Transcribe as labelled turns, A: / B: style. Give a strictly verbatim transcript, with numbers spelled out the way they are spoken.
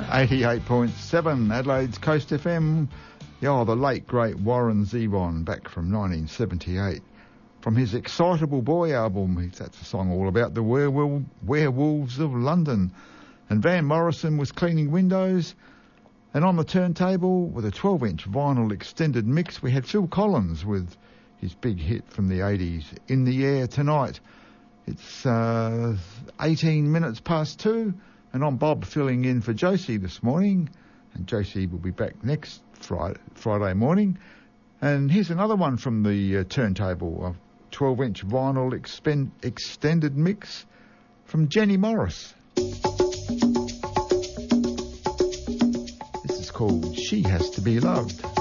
A: eighty-eight point seven Adelaide's Coast F M. Yeah, the late, great Warren Zevon, back from nineteen seventy-eight. From his Excitable Boy album, that's a song all about the werewolf, werewolves of London. And Van Morrison was cleaning windows. And on the turntable, with a twelve-inch vinyl extended mix, we had Phil Collins with his big hit from the eighties, In the Air Tonight. It's uh, eighteen minutes past two, and I'm Bob filling in for Josie this morning. And Josie will be back next Friday, Friday morning. And here's another one from the uh, turntable, a twelve-inch vinyl expend- extended mix from Jenny Morris. This is called She Has to Be Loved.